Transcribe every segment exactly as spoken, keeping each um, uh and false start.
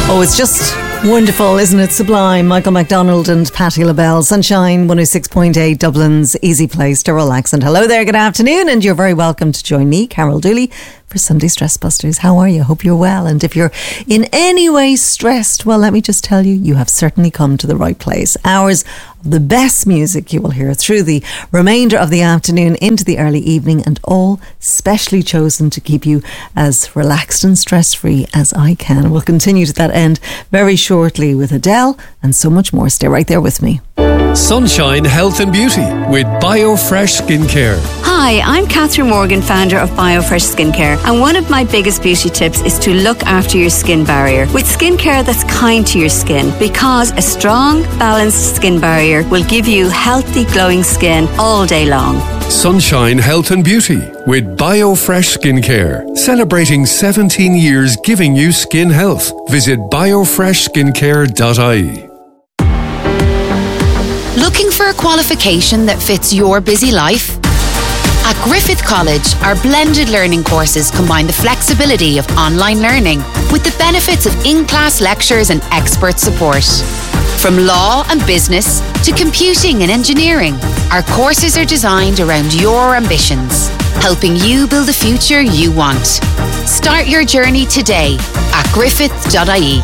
Oh, it's just wonderful, isn't it? Sublime. Michael McDonald and Patti LaBelle. Sunshine one oh six point eight, Dublin's easy place to relax. And hello there, good afternoon, and you're very welcome to join me, Carol Dooley, for Sunday Stress Busters. How are you? Hope you're well. And if you're in any way stressed, well, let me just tell you, you have certainly come to the right place. Hours of the best music you will hear through the remainder of the afternoon into the early evening, and all specially chosen to keep you as relaxed and stress-free as I can. We'll continue to that end very shortly with Adele and so much more. Stay right there with me. Sunshine Health and Beauty with BioFresh Skincare. Hi, I'm Catherine Morgan, founder of BioFresh Skincare, and one of my biggest beauty tips is to look after your skin barrier with skincare that's kind to your skin, because a strong, balanced skin barrier will give you healthy, glowing skin all day long. Sunshine Health and Beauty with BioFresh Skincare, celebrating seventeen years giving you skin health. Visit biofresh skincare dot I E. Looking for a qualification that fits your busy life? At Griffith College, our blended learning courses combine the flexibility of online learning with the benefits of in-class lectures and expert support. From law and business to computing and engineering, our courses are designed around your ambitions, helping you build the future you want. Start your journey today at griffith dot I E.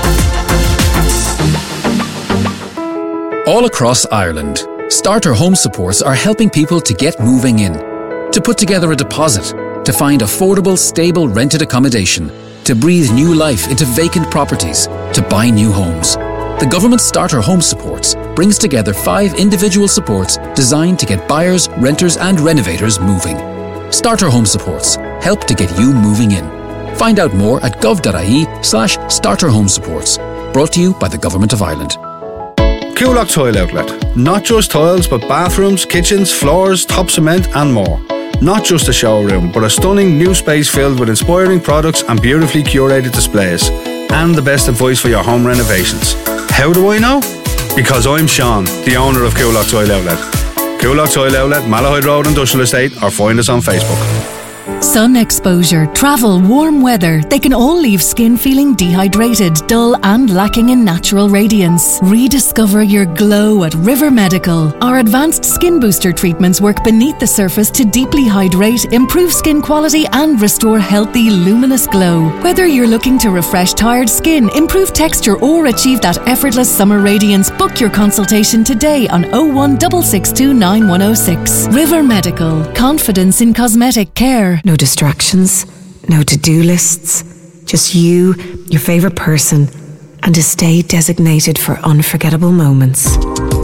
All across Ireland, Starter Home Supports are helping people to get moving in, to put together a deposit, to find affordable, stable rented accommodation, to breathe new life into vacant properties, to buy new homes. The government Starter Home Supports brings together five individual supports designed to get buyers, renters and renovators moving. Starter Home Supports help to get you moving in. Find out more at gov dot I E slash starter home supports. Brought to you by the Government of Ireland. Coolock Tile Outlet. Not just tiles, but bathrooms, kitchens, floors, top cement and more. Not just a showroom, but a stunning new space filled with inspiring products and beautifully curated displays. And the best advice for your home renovations. How do I know? Because I'm Sean, the owner of Coolock Tile Outlet. Coolock Tile Outlet, Malahide Road Industrial Estate, or find us on Facebook. Sun exposure, travel, warm weather, they can all leave skin feeling dehydrated, dull and lacking in natural radiance. Rediscover your glow at River Medical. Our advanced skin booster treatments work beneath the surface to deeply hydrate, improve skin quality and restore healthy, luminous glow. Whether you're looking to refresh tired skin, improve texture or achieve that effortless summer radiance, book your consultation today on oh one six six two nine one oh six. River Medical. Confidence in cosmetic care. No distractions, no to-do lists, just you, your favourite person, and a stay designated for unforgettable moments.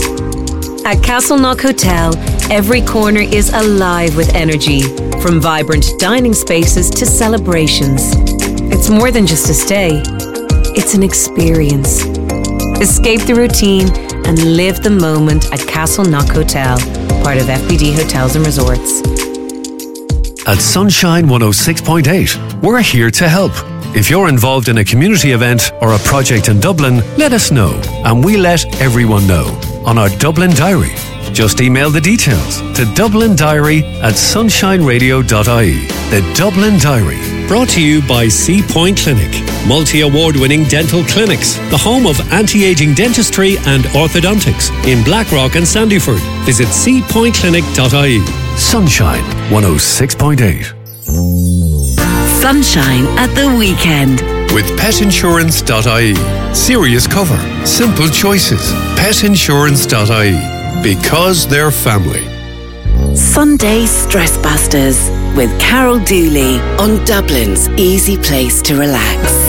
At Castleknock Hotel, every corner is alive with energy, from vibrant dining spaces to celebrations. It's more than just a stay, it's an experience. Escape the routine and live the moment at Castleknock Hotel, part of F B D Hotels and Resorts. At Sunshine one oh six point eight, we're here to help. If you're involved in a community event or a project in Dublin, let us know, and we let everyone know on our Dublin Diary. Just email the details to dublin diary at sunshine radio dot I E. The Dublin Diary, brought to you by C Point Clinic, multi-award-winning dental clinics, the home of anti-aging dentistry and orthodontics in Blackrock and Sandyford. Visit c point clinic dot I E. Sunshine one oh six point eight. Sunshine at the weekend. With pet insurance dot I E. Serious cover. Simple choices. pet insurance dot I E. Because they're family. Sunday Stress Busters with Carol Dooley on Dublin's easy place to relax.